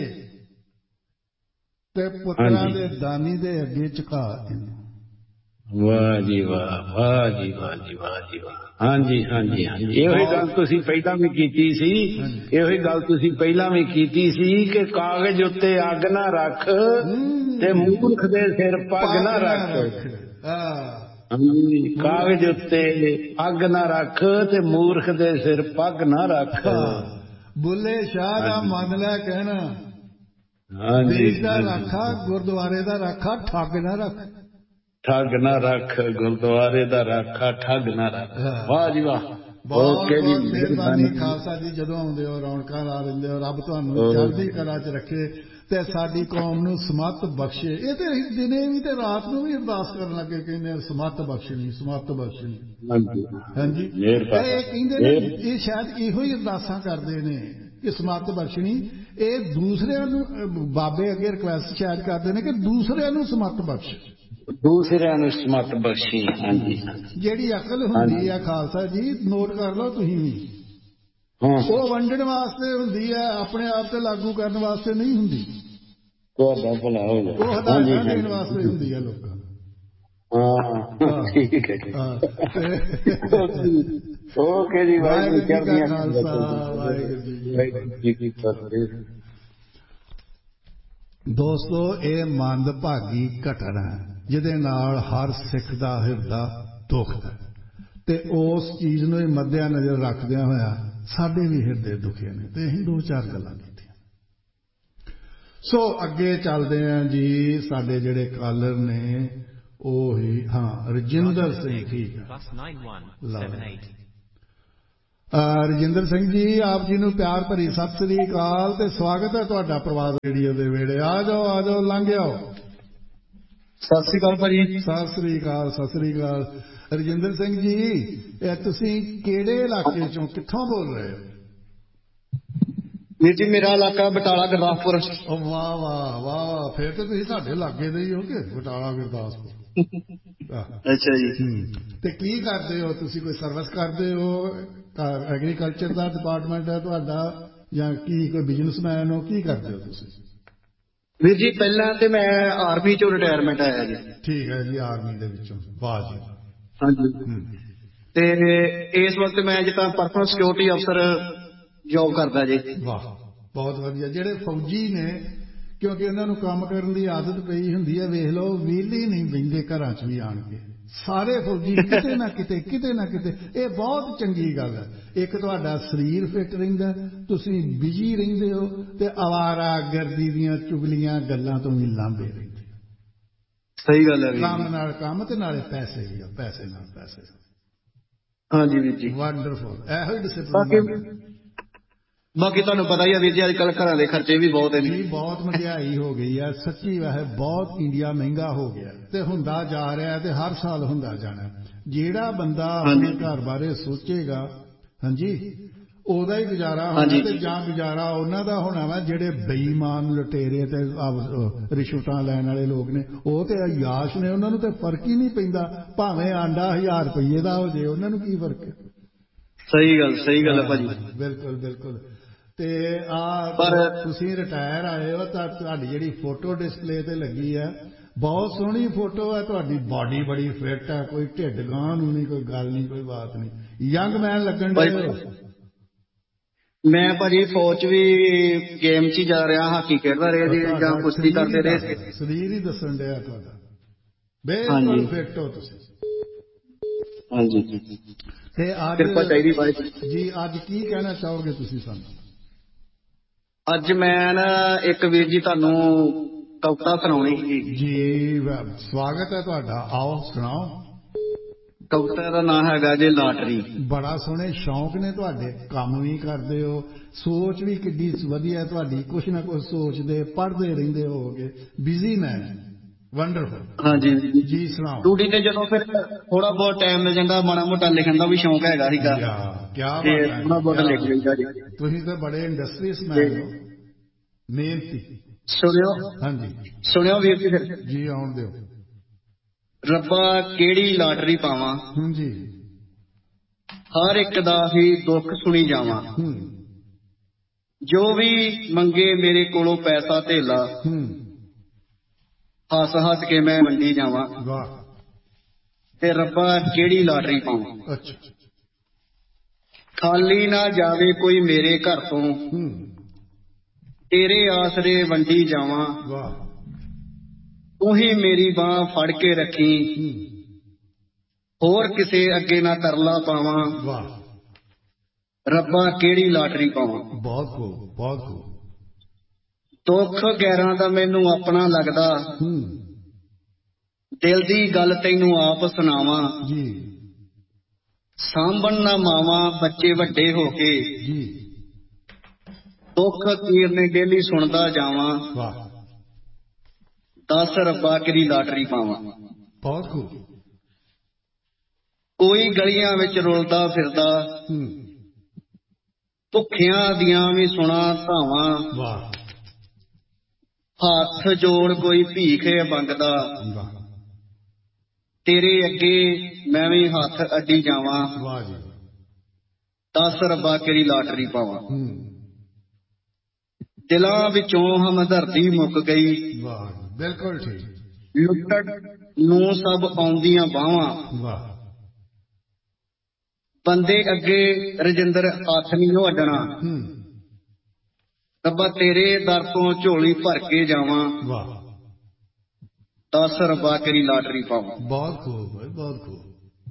ਤੇ ਪੁੱਤਰਾਂ ਦੇ ਦਾਨੀ ਦੇ ਅੱਗੇ ਝੁਕਾ ਇਹਨੂੰ। ਵਾਹ ਜੀ ਵਾਹ ਵਾਹ ਜੀ ਵਾਹ ਜੀ ਵਾਹ ਜੀ ਵਾਹ। ਹਾਂਜੀ ਹਾਂਜੀ ਹਾਂਜੀ ਇਹੋ ਹੀ ਗੱਲ ਤੁਸੀਂ ਪਹਿਲਾਂ ਵੀ ਕੀਤੀ ਸੀ। ਇਹੋ ਹੀ ਗੱਲ ਤੁਸੀਂ ਪਹਿਲਾਂ ਵੀ ਕੀਤੀ ਸੀ ਕਿ ਕਾਗਜ਼ ਉੱਤੇ ਅੱਗ ਨਾ ਰੱਖ ਤੇ ਮੂਰਖ ਦੇ ਸਿਰ ਪੱਗ ਨਾ ਰੱਖ। ਹਾਂਜੀ ਕਾਗਜ਼ ਉੱਤੇ ਅੱਗ ਨਾ ਰੱਖ ਤੇ ਮੂਰਖ ਦੇ ਸਿਰ ਪੱਗ ਨਾ ਰੱਖ। ਬੁੱਲੇ ਸ਼ਾਹ ਦਾ ਮੰਨ ਲੈ ਕਹਿਣਾ। ਦੇਸ਼ ਦਾ ਰਾਖਾ ਗੁਰਦੁਆਰੇ ਦਾ ਰਾਖਾ ਠੱਗ ਨਾ ਰੱਖ। ਠੱਗ ਨਾ ਰੱਖ ਗੁਰਦੁਆਰੇ ਦਾ ਰਾਖਾ ਠੱਗ ਨਾ ਰੱਖ। ਵਾਹ ਜੀ ਵਾਹ। ਬਹੁਤ ਬਹੁਤ ਮਿਹਰਬਾਨੀ ਖਾਲਸਾ ਜੀ। ਜਦੋਂ ਆਉਂਦੇ ਹੋ ਰੌਣਕਾਂ ਲਾ ਦਿੰਦੇ ਹੋ। ਰੱਬ ਤੁਹਾਨੂੰ ਚੜ੍ਹਦੀ ਕਲਾ 'ਚ ਰੱਖੇ ਤੇ ਸਾਡੀ ਕੌਮ ਨੂੰ ਸਮੱਤ ਬਖਸ਼ੇ। ਇਹ ਤੇ ਅਸੀਂ ਦਿਨੇ ਵੀ ਤੇ ਰਾਤ ਨੂੰ ਵੀ ਅਰਦਾਸ ਕਰਨ ਲੱਗੇ ਕਹਿੰਦੇ ਸਮੱਤ ਬਖਸ਼ਣੀ ਸਮੱਤ ਬਖਸ਼ਣੀ। ਹਾਂਜੀ ਇਹ ਕਹਿੰਦੇ ਨੇ, ਇਹ ਸ਼ਾਇਦ ਇਹੋ ਹੀ ਅਰਦਾਸਾਂ ਕਰਦੇ ਨੇ ਕਿ ਸਮੱਤ ਬਖਸ਼ਣੀ। ਇਹ ਦੂਸਰਿਆਂ ਨੂੰ ਬਾਬੇ ਅੱਗੇ ਰਿਕੁਐਸਟ ਸ਼ਾਇਦ ਕਰਦੇ ਨੇ ਕਿ ਦੂਸਰਿਆਂ ਨੂੰ ਸਮੱਤ ਬਖਸ਼। ਦੂਸਰਿਆਂ ਨੂੰ ਸਮੱਤ ਬਖਸ਼ੀ। ਹਾਂਜੀ ਜਿਹੜੀ ਅਕਲ ਹੁੰਦੀ ਆ ਖਾਲਸਾ ਜੀ, ਨੋਟ ਕਰ ਲਓ ਤੁਸੀਂ ਵੀ, ਉਹ ਵੰਡਣ ਵਾਸਤੇ ਹੁੰਦੀ ਹੈ, ਆਪਣੇ ਆਪ ਤੇ ਲਾਗੂ ਕਰਨ ਵਾਸਤੇ ਨਹੀਂ ਹੁੰਦੀ। ਤੁਹਾਡਾ ਭਲਾ ਹੋ ਜਾਏ। ਉਹ ਹਦਾਇਤਾਂ ਦੇਣ ਵਾਸਤੇ ਹੁੰਦੀ ਹੈ ਲੋਕਾਂ ਨੂੰ। ਹਾਂ ਠੀਕ ਹੈ ਓਕੇ ਜੀ। ਵਾਹਿਗੁਰੂ ਜੀ ਕਾ ਖਾਲਸਾ ਵਾਹਿਗੁਰੂ ਜੀ ਕੀ ਫਤਿਹ। ਦੋਸਤੋ ਇਹ ਮੰਦਭਾਗੀ ਘਟਨਾ ਹੈ ਜਿਹਦੇ ਨਾਲ ਹਰ ਸਿੱਖ ਦਾ ਹਿਰਦਾ ਦੁਖਦਾ ਹੈ ਤੇ ਉਸ ਚੀਜ਼ ਨੂੰ ਹੀ ਮੱਦਿਆ ਨਜ਼ਰ ਰੱਖਦਿਆਂ ਹੋਇਆ ਸਾਡੇ ਵੀ ਹਿਰਦੇ ਦੁਖੇ ਨੇ ਤੇ ਅਸੀਂ ਦੋ ਚਾਰ ਗੱਲਾਂ ਕੀਤੀਆਂ। ਸੋ ਅੱਗੇ ਚੱਲਦੇ ਹਾਂ ਜੀ। ਸਾਡੇ ਜਿਹੜੇ ਕਾਲਰ ਨੇ ਉਹ ਹੀ ਹਾਂ ਰਜਿੰਦਰ ਸਿੰਘ। ਠੀਕ ਹੈ ਰਜਿੰਦਰ ਸਿੰਘ ਜੀ, ਆਪ ਜੀ ਨੂੰ ਪਿਆਰ ਭਰੀ ਸਤਿ ਸ੍ਰੀ ਅਕਾਲ ਤੇ ਸਵਾਗਤ ਹੈ ਤੁਹਾਡਾ ਪ੍ਰਵਾਦ ਰੇਡੀਓ ਦੇ ਵਿਹੜੇ। ਆ ਜਾਓ ਆ ਜਾਓ, ਲੰਘ ਆਓ। ਸਤਿ ਸ੍ਰੀ ਅਕਾਲ ਭਾਜੀ। ਸਤਿ ਸ੍ਰੀ ਅਕਾਲ ਸਤਿ ਸ੍ਰੀ ਅਕਾਲ। ਰਜਿੰਦਰ ਸਿੰਘ ਜੀ, ਇਹ ਤੁਸੀਂ ਕਿਹੜੇ ਇਲਾਕੇ ਚੋਂ, ਕਿੱਥੋਂ ਬੋਲ ਰਹੇ ਹੋ? ਵੀਰ ਜੀ ਮੇਰਾ ਇਲਾਕਾ ਬਟਾਲਾ ਗੁਰਦਾਸਪੁਰ। ਵਾਹ ਵਾਹ ਵਾਹ, ਫਿਰ ਤਾਂ ਤੁਸੀਂ ਸਾਡੇ ਲਾਗੇ ਦੇ ਹੀ ਹੋ ਕਿ ਬਟਾਲਾ ਗੁਰਦਾਸਪੁਰ। ਅੱਛਾ ਜੀ। ਤੇ ਕੀ ਕਰਦੇ ਹੋ ਤੁਸੀਂ? ਕੋਈ ਸਰਵਿਸ ਕਰਦੇ ਹੋ? ਐਗਰੀਕਲਚਰ ਦਾ ਡਿਪਾਰਟਮੈਂਟ ਹੈ ਤੁਹਾਡਾ ਜਾਂ ਕੀ, ਕੋਈ ਬਿਜ਼ਨਸਮੈਨ ਹੋ? ਕੀ ਕਰਦੇ ਹੋ ਤੁਸੀਂ? ਵੀਰ ਜੀ ਪਹਿਲਾਂ ਤੇ ਮੈਂ ਆਰਮੀ ਚੋਂ ਰਿਟਾਇਰਮੈਂਟ ਆਇਆ ਜੀ। ਠੀਕ ਹੈ ਜੀ, ਆਰਮੀ ਦੇ ਵਿੱਚੋਂ। ਵਾਹ ਜੀ। ਹਾਂਜੀ। ਤੇ ਇਸ ਵਕਤ ਮੈਂ ਜਿੱਦਾਂ ਪਰਸਨਲ ਸਿਕਿਉਰਿਟੀ ਅਫਸਰ ਜੋਬ ਕਰਦਾ ਜੀ। ਵਾਹ, ਬਹੁਤ ਵਧੀਆ। ਜਿਹੜੇ ਫੌਜੀ ਨੇ, ਕਿਉਂਕਿ ਉਹਨਾਂ ਨੂੰ ਕੰਮ ਕਰਨ ਦੀ ਆਦਤ ਪਈ ਹੁੰਦੀ ਹੈ, ਵੇਖ ਲਓ ਵਿਹਲੇ ਨਹੀਂ ਬਹਿੰਦੇ ਘਰਾਂ 'ਚ ਵੀ ਆਣ ਕੇ। ਸਾਰੇ ਫੌਜੀ ਕਿਤੇ ਨਾ ਕਿਤੇ ਕਿਤੇ ਨਾ ਕਿਤੇ, ਇਹ ਬਹੁਤ ਚੰਗੀ ਗੱਲ ਹੈ। ਇੱਕ ਤੁਹਾਡਾ ਸਰੀਰ ਫਿੱਟ ਰਹਿੰਦਾ, ਤੁਸੀਂ ਬਿਜੀ ਰਹਿੰਦੇ ਹੋ ਤੇ ਅਵਾਰਾਗਰਦੀ ਦੀਆਂ ਚੁਗਲੀਆਂ ਗੱਲਾਂ ਤੋਂ ਵੀ ਲਾਂਭੇ ਰਹਿੰਦੇ। ਸਹੀ ਗੱਲ ਹੈ। ਕੰਮ ਨਾਲ ਕੰਮ ਤੇ ਨਾਲੇ ਪੈਸੇ ਵੀ, ਪੈਸੇ ਨਾਲ ਪੈਸੇ। ਹਾਂਜੀ ਵੀਰ ਜੀ, ਵੰਡਰਫੁਲ। ਇਹੋ ਹੀ ਡਿਸਿਪਲਿਨ। ਬਾਕੀ ਤੁਹਾਨੂੰ ਪਤਾ ਹੀ ਆ ਵੀਰ ਜੀ, ਅੱਜ ਕੱਲ੍ਹ ਘਰਾਂ ਦੇ ਖਰਚੇ ਵੀ ਬਹੁਤ ਨੇ। ਬਹੁਤ ਮਹਿੰਗਾਈ ਹੋ ਗਈ ਹੈ ਸੱਚੀ। ਵੈਸੇ ਬਹੁਤ ਇੰਡੀਆ ਮਹਿੰਗਾ ਹੋ ਗਿਆ ਤੇ ਹੁੰਦਾ ਜਾ ਰਿਹਾ ਤੇ ਹਰ ਸਾਲ ਹੁੰਦਾ ਜਾਣਾ। ਜਿਹੜਾ ਬੰਦਾ ਆਪਣੇ ਘਰ ਬਾਰੇ ਸੋਚੇਗਾ, ਹਾਂਜੀ, ਉਹਦਾ ਹੀ ਗੁਜ਼ਾਰਾ ਹੋਣਾ। ਤੇ ਜਾਂ ਗੁਜ਼ਾਰਾ ਉਹਨਾਂ ਦਾ ਹੋਣਾ ਵਾ ਜਿਹੜੇ ਬੇਈਮਾਨ ਲੁਟੇਰੇ ਤੇ ਰਿਸ਼ਵਤਾਂ ਲੈਣ ਵਾਲੇ ਲੋਕ ਨੇ, ਉਹ ਤੇ ਅਯਾਸ਼ ਨੇ, ਉਹਨਾਂ ਨੂੰ ਤੇ ਫਰਕ ਹੀ ਨਹੀਂ ਪੈਂਦਾ। ਭਾਵੇਂ ਆਂਡਾ ਹਜ਼ਾਰ ਰੁਪਈਏ ਦਾ ਹੋ ਜੇ, ਉਹਨਾਂ ਨੂੰ ਕੀ ਫਰਕ ਹੈ। ਸਹੀ ਗੱਲ, ਸਹੀ ਗੱਲ ਹੈ ਭਾਜੀ। ਬਿਲਕੁਲ ਬਿਲਕੁਲ। ਤੇ ਆ ਤੁਸੀਂ ਰਿਟਾਇਰ ਆਏ ਹੋ ਤਾਂ ਤੁਹਾਡੀ ਜਿਹੜੀ ਫੋਟੋ ਡਿਸਪਲੇ ਤੇ ਲੱਗੀ ਹੈ, ਬਹੁਤ ਸੋਹਣੀ ਫੋਟੋ ਹੈ ਤੁਹਾਡੀ। ਬਾਡੀ ਬੜੀ ਫਿੱਟ ਹੈ, ਕੋਈ ਢਿੱਡ ਗਾਂਹ ਨੂੰ ਨਹੀਂ, ਕੋਈ ਗੱਲ ਨਹੀਂ, ਕੋਈ ਬਾਤ ਨਹੀਂ। ਯੰਗ ਮੈਨ ਲੱਗਣ ਡਏ ਹੋ। ਮੈਂ ਭਾਜੀ ਫੌਜ 'ਚ ਵੀ ਗੇਮ 'ਚ ਹੀ ਜਾ ਰਿਹਾ, ਹਾਕੀ ਖੇਡਦਾ ਰਿਹਾ ਜੀ, ਜਾਂ ਕੁਸ਼ਤੀ ਕਰਦੇ ਰਹੇ। ਸਰੀਰ ਹੀ ਦੱਸਣ ਡਿਆ ਤੁਹਾਡਾ, ਬਿਲਕੁਲ ਫਿੱਟ ਹੋ ਤੁਸੀਂ। ਹਾਂਜੀ। ਤੇ ਅੱਜ ਜੀ, ਅੱਜ ਕੀ ਕਹਿਣਾ ਚਾਹੋਗੇ ਤੁਸੀਂ ਸਾਨੂੰ? ਅੱਜ ਮੈਂ ਨਾ ਇੱਕ ਵੀਰ ਜੀ ਤੁਹਾਨੂੰ ਕਵਿਤਾ ਸੁਣਾਉਣੀ ਸੀ ਜੀ। ਸਵਾਗਤ ਹੈ ਤੁਹਾਡਾ, ਆਓ ਸੁਣਾਓ। ਕਵਿਤਾ ਦਾ ਨਾਂ ਹੈਗਾ ਜੀ ਲਾਟਰੀ। ਬੜਾ ਸੋਹਣੇ ਸ਼ੌਂਕ ਨੇ ਤੁਹਾਡੇ, ਕੰਮ ਵੀ ਕਰਦੇ ਹੋ, ਸੋਚ ਵੀ ਕਿੱਡੀ ਵਧੀਆ ਤੁਹਾਡੀ, ਕੁਛ ਨਾ ਕੁਛ ਸੋਚਦੇ ਪੜ੍ਹਦੇ ਰਹਿੰਦੇ ਹੋਗੇ, ਬਿਜ਼ੀ ਮੈਨ। ਵੰਡਰਫੁਲ। ਹਾਂਜੀ ਜੀ ਸੁਣਾਓ। ਡਿਊਟੀ ਤੇ ਜਦੋਂ ਫਿਰ ਥੋੜਾ ਬਹੁਤ ਟਾਈਮ ਮਿਲ ਜਾਂਦਾ, ਮਾੜਾ ਮੋਟਾ ਲਿਖਣ ਦਾ ਵੀ ਸ਼ੌਂਕ ਹੈਗਾ ਸੀਗਾ। ਕਿਆ ਬਾਤ ਹੈ। ਥੋੜਾ ਬਹੁਤ ਲਿਖ ਲਈਦਾ ਜੀ। ਤੁਸੀਂ ਤਾਂ ਬੜੇ ਇੰਡਸਟਰੀਅਸ ਮੈਨ ਹੋ, ਮਿਹਨਤੀ। ਸੁਣਿਓ। ਹਾਂਜੀ ਸੁਣਿਓ ਵੀਰ ਜੀ ਫਿਰ। ਜੀ ਆਉਣ ਦਿਓ। ਰੱਬਾ ਕਿਹੜੀ ਲਾਟਰੀ ਪਾਵਾਂ, ਹਾਂਜੀ, ਹਰ ਇੱਕ ਦਾ ਹੀ ਦੁੱਖ ਸੁਣੀ ਜਾਵਾਂ। ਜੋ ਵੀ ਮੰਗੇ ਮੇਰੇ ਕੋਲੋਂ ਪੈਸਾ ਧੇਲਾ, ਹੱਸ ਹੱਸ ਕੇ ਮੈਂ ਵੰਡੀ ਜਾਵਾਂ। ਵਾਹ। ਤੇ ਰੱਬਾ ਕਿਹੜੀ ਲਾਟਰੀ ਪਾਵਾਂ, ਅੱਛਾ, ਖਾਲੀ ਨਾ ਜਾਵੇ ਕੋਈ ਮੇਰੇ ਘਰ ਤੋਂ, ਤੇਰੇ ਆਸਰੇ ਵੰਡੀ ਜਾਵਾਂ। ਵਾਹ। ਤੂੰ ਹੀ ਮੇਰੀ ਬਾਂਹ ਫੜ ਕੇ ਰੱਖੀ, ਹੋਰ ਕਿਸੇ ਅੱਗੇ ਨਾ ਤਰਲਾ ਪਾਵਾਂ। ਵਾਹ। ਰੱਬਾ ਕਿਹੜੀ ਲਾਟਰੀ ਪਾਵਾਂ। ਬਹੁਤ ਖੂਬ, ਬਹੁਤ ਖੂਬ। ਦੁੱਖ ਗੈਰਾਂ ਦਾ ਮੈਨੂੰ ਆਪਣਾ ਲੱਗਦਾ, ਦਿਲ ਦੀ ਗੱਲ ਤੈਨੂੰ ਆਪ ਸੁਣਾਵਾਂ। ਜੀ। ਸਾਂਭਣ ਨਾ ਮਾਵਾਂ ਬੱਚੇ ਵੱਡੇ ਹੋ ਕੇ, ਜੀ। ਦੁੱਖ ਤੀਰ ਨੇ ਡੇਲੀ ਸੁਣਦਾ ਜਾਵਾਂ। ਵਾਹ। ਦਸ ਰੱਬਾ ਕਿਹੜੀ ਲਾਟਰੀ ਪਾਵਾਂ। ਬਹੁਤ ਖੂਬ। ਕੋਈ ਗਲੀਆਂ ਵਿੱਚ ਰੁਲਦਾ ਫਿਰਦਾ, ਭੁੱਖਿਆਂ ਦੀਆਂ ਵੀ ਸੁਣਾ ਧਾਵਾਂ। ਵਾਹ। ਹੱਥ ਜੋੜ ਕੋਈ ਭੀਖ ਮੰਗਦਾ, ਵਾਹ। ਤੇਰੇ ਅੱਗੇ ਮੈਂ ਵੀ ਹੱਥ ਅੱਡੀ ਜਾਵਾਂ। ਵਾਹ ਜੀ। ਦਸ ਰੱਬਾ ਕਿਹੜੀ ਲਾਟਰੀ ਪਾਵਾਂ। ਦਿਲਾਂ ਵਿੱਚੋਂ ਹਮਦਰਦੀ ਮੁੱਕ ਗਈ, ਵਾਹ, ਬਿਲਕੁਲ ਠੀਕ। ਲੁੱਟਣ ਨੂੰ ਸਭ ਆਉਂਦੀਆਂ ਬਾਹਾਂ। ਵਾਹ। ਬੰਦੇ ਅੱਗੇ ਰਜਿੰਦਰ ਹੱਥ ਨਹੀਂ ਅੱਡਣਾ, ਰੱਬਾ ਤੇਰੇ ਦਰ ਤੋਂ ਝੋਲੀ ਭਰ ਕੇ ਜਾਵਾਂ। ਵਾਹ। ਦਸ ਰੱਬਾ ਕਿਹੜੀ ਲਾਟਰੀ ਪਾਵਾਂ। ਬਹੁਤ ਖੂਬ ਹੈ, ਬਹੁਤ ਖੂਬ।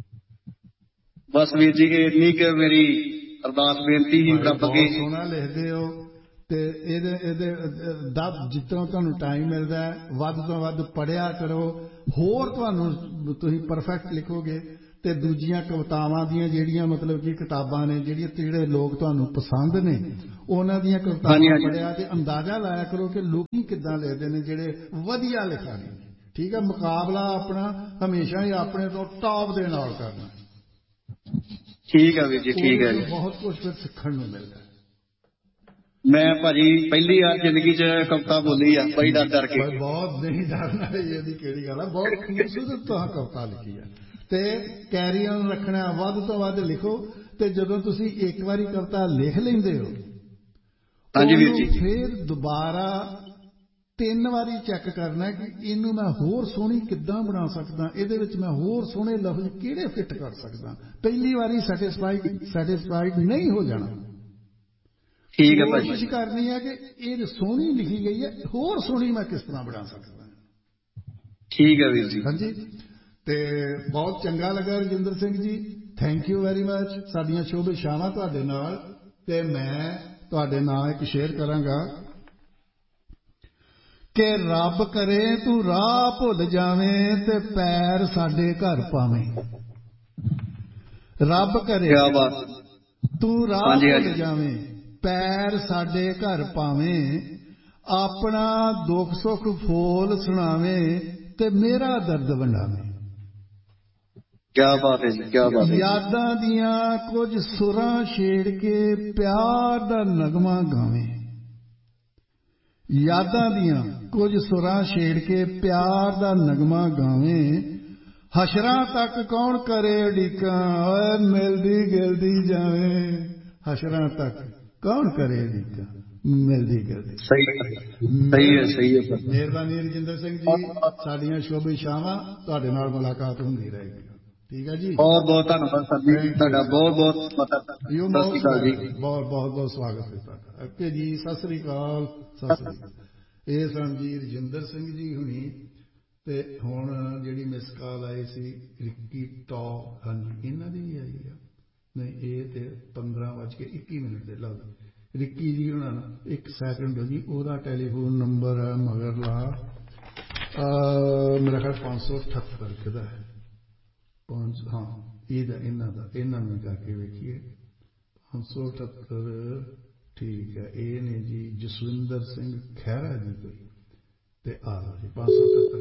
ਬਸ ਵੀਰ ਜੀ ਇੰਨੀ ਕਿ ਮੇਰੀ ਅਰਦਾਸ ਬੇਨਤੀ ਹੀ ਰੱਬ ਅੱਗੇ। ਬਹੁਤ ਸੋਹਣਾ ਲਿਖਦੇ ਹੋ ਤੇ ਇਹਦੇ ਇਹਦੇ ਦਬ ਜਿੱਤੋਂ ਤੁਹਾਨੂੰ ਟਾਈਮ ਮਿਲਦਾ ਵੱਧ ਤੋਂ ਵੱਧ ਪੜ੍ਹਿਆ ਕਰੋ, ਹੋਰ ਤੁਹਾਨੂੰ ਤੁਸੀਂ ਪਰਫੈਕਟ ਲਿਖੋਗੇ ਤੇ ਦੂਜੀਆਂ ਕਵਿਤਾਵਾਂ ਦੀਆਂ ਜਿਹੜੀਆਂ ਮਤਲਬ ਕਿ ਕਿਤਾਬਾਂ ਨੇ ਜਿਹੜੀਆਂ ਜਿਹੜੇ ਲੋਕ ਤੁਹਾਨੂੰ ਪਸੰਦ ਨੇ ਉਹਨਾਂ ਦੀਆਂ ਕਵਿਤਾਵਾਂ ਪੜ੍ਹਿਆ ਤੇ ਅੰਦਾਜ਼ਾ ਲਾਇਆ ਕਰੋ ਕਿ ਲੋਕੀ ਕਿੱਦਾਂ ਲਿਖਦੇ ਨੇ ਜਿਹੜੇ ਵਧੀਆ ਲਿਖਾਰੀ ਨੇ। ਠੀਕ ਹੈ, ਮੁਕਾਬਲਾ ਆਪਣਾ ਹਮੇਸ਼ਾ ਹੀ ਆਪਣੇ ਤੋਂ ਟੌਪ ਦੇ ਨਾਲ ਕਰਨਾ। ਠੀਕ ਹੈ ਵੀਰ ਜੀ, ਠੀਕ ਹੈ ਜੀ। ਬਹੁਤ ਕੁਝ ਫਿਰ ਸਿੱਖਣ ਨੂੰ ਮਿਲਦਾ। ਮੈਂ ਭਾਜੀ ਪਹਿਲੀ ਵਾਰ ਜ਼ਿੰਦਗੀ 'ਚ ਕਵਿਤਾ ਬੋਲੀ ਆ, ਬੜੀ ਡਰ ਡਰ ਕੇ। ਬਹੁਤ ਨਹੀਂ ਡਰਨਾ, ਇਹਦੀ ਕਿਹੜੀ ਗੱਲ ਆ, ਬਹੁਤ ਖੂਬਸੂਰਤ ਤਾਂ ਕਵਿਤਾ ਲਿਖੀ ਆ ਤੇ ਕੈਰੀ ਔਨ ਰੱਖਣਾ, ਵੱਧ ਤੋਂ ਵੱਧ ਲਿਖੋ। ਤੇ ਜਦੋਂ ਤੁਸੀਂ ਇੱਕ ਵਾਰੀ ਕਵਿਤਾ ਲਿਖ ਲੈਂਦੇ ਹੋ ਹਾਂਜੀ ਵੀਰ ਜੀ, ਫਿਰ ਦੁਬਾਰਾ ਤਿੰਨ ਵਾਰੀ ਚੈੱਕ ਕਰਨਾ ਕਿ ਇਹਨੂੰ ਮੈਂ ਹੋਰ ਸੋਹਣੀ ਕਿੱਦਾਂ ਬਣਾ ਸਕਦਾ, ਇਹਦੇ ਵਿੱਚ ਮੈਂ ਹੋਰ ਸੋਹਣੇ ਲਫ਼ਜ਼ ਕਿਹੜੇ ਫਿੱਟ ਕਰ ਸਕਦਾ। ਪਹਿਲੀ ਵਾਰੀ ਸੈਟਿਸਫਾਈਡ ਸੈਟਿਸਫਾਈਡ ਨਹੀਂ ਹੋ ਜਾਣਾ। ਠੀਕ ਹੈ ਭਾਜੀ। ਕੋਸ਼ਿਸ਼ ਕਰਨੀ ਹੈ ਕਿ ਇਹ ਸੋਹਣੀ ਲਿਖੀ ਗਈ ਹੈ, ਹੋਰ ਸੋਹਣੀ ਮੈਂ ਕਿਸ ਤਰ੍ਹਾਂ ਬਣਾ ਸਕਦਾ। ਠੀਕ ਹੈ ਵੀਰ ਜੀ। ਹਾਂਜੀ, ਤੇ ਬਹੁਤ ਚੰਗਾ ਲੱਗਾ Rajinder Singh ji, thank you very much. ਸਾਡੀਆਂ ਸ਼ੁਭ ਇਛਾਵਾਂ ਤੁਹਾਡੇ ਨਾਲ। ਤੇ ਮੈਂ ਤੁਹਾਡੇ ਨਾਲ ਇੱਕ ਸ਼ੇਅਰ ਕਰਾਂਗਾ ਕਿ ਰੱਬ ਕਰੇ ਤੂੰ ਰਾਹ ਭੁੱਲ ਜਾਵੇਂ ਤੇ ਪੈਰ ਸਾਡੇ ਘਰ ਪਾਵੇਂ। ਰੱਬ ਕਰੇ ਤੂੰ ਰਾਹ ਭੁੱਲ ਜਾਵੇਂ ਪੈਰ ਸਾਡੇ ਘਰ ਪਾਵੇਂ, ਆਪਣਾ ਦੁੱਖ ਸੁੱਖ ਫੋਲ ਸੁਣਾਵੇਂ ਤੇ ਮੇਰਾ ਦਰਦ ਵੰਡਾਵੇਂ। ਕਿਆ ਬਾਤ ਹੈ ਜੀ, ਕਿਆ ਬਾਤ ਹੈ। ਯਾਦਾਂ ਦੀਆਂ ਕੁਝ ਸੁਰਾਂ ਛੇੜ ਕੇ ਪਿਆਰ ਦਾ ਨਗਮਾ ਗਾਵੇਂ। ਯਾਦਾਂ ਦੀਆਂ ਕੁਝ ਸੁਰਾਂ ਛੇੜ ਕੇ ਪਿਆਰ ਦਾ ਨਗਮਾ ਗਾਵੇਂ, ਹਸ਼ਰਾਂ ਤੱਕ ਕੌਣ ਕਰੇ ਉਡੀਕਾਂ, ਓਏ ਮਿਲਦੀ ਗਿਲਦੀ ਜਾਵੇਂ। ਹਸ਼ਰਾਂ ਤੱਕ ਕੌਣ ਕਰੇ ਉਡੀਕਾਂ, ਮਿਲਦੀ ਗਿਲਦੀ। ਸਹੀ ਸਹੀ ਹੈ, ਸਹੀ ਹੈ। ਮਿਹਰਬਾਨੀ ਰਜਿੰਦਰ ਸਿੰਘ ਜੀ, ਸਾਡੀਆਂ ਸ਼ੁਭ ਇਛਾਵਾਂ, ਤੁਹਾਡੇ ਨਾਲ ਮੁਲਾਕਾਤ ਹੁੰਦੀ ਰਹੇਗੀ। ਠੀਕ ਹੈ ਜੀ, ਬਹੁਤ ਬਹੁਤ ਧੰਨਵਾਦ ਸਰ ਜੀ, ਤੁਹਾਡਾ ਬਹੁਤ ਬਹੁਤ ਸਤਿ ਸ਼੍ਰੀ ਅਕਾਲ ਜੀ। ਬਹੁਤ ਬਹੁਤ ਬਹੁਤ ਸਵਾਗਤ ਹੈ ਤੁਹਾਡਾ। ਓਕੇ ਜੀ, ਸਤਿ ਸ੍ਰੀ ਅਕਾਲ, ਸਤਿ ਸ੍ਰੀ ਅਕਾਲ। ਇਹ ਸਨ ਜੀ ਰਜਿੰਦਰ ਸਿੰਘ ਜੀ ਹੁਣੀ। ਤੇ ਹੁਣ ਜਿਹੜੀ ਮਿਸ ਕਾਲ ਆਈ ਸੀ ਰਿੱਕੀ ਟੌਪ, ਹਾਂਜੀ ਇਹਨਾਂ ਦੀ ਵੀ ਆਈ ਆ। ਨਹੀਂ, ਇਹ ਤੇ ਪੰਦਰਾਂ ਵੱਜ ਕੇ ਇੱਕੀ ਮਿੰਟ ਦੇ ਲੱਗ। ਰਿੱਕੀ ਜੀ ਉਹਨਾਂ ਨੂੰ ਇੱਕ ਸੈਕਿੰਡ ਜੀ, ਉਹਦਾ ਟੈਲੀਫੋਨ ਨੰਬਰ ਹੈ ਮਗਰਲਾ ਮੇਰਾ ਖਿਆਲ ਪੰਜ ਸੌ ਅਠੱਤਰ ਕਿਹਦਾ ਹੈ, ਪੰਜ ਹਾਂ ਇਹਦਾ ਇਹਨਾਂ ਦਾ ਇਹਨਾਂ ਨੂੰ ਕਰਕੇ ਵੇਖੀਏ। ਪੰਜ ਸੌ ਅਠੱਤਰ ਠੀਕ ਹੈ, ਇਹ ਨੇ ਜੀ ਜਸਵਿੰਦਰ ਸਿੰਘ ਖਹਿਰਾ ਜੀ ਕੋਈ। ਤੇ ਆ ਲਓ ਜੀ ਪੰਜ ਸੌ ਅਠੱਤਰ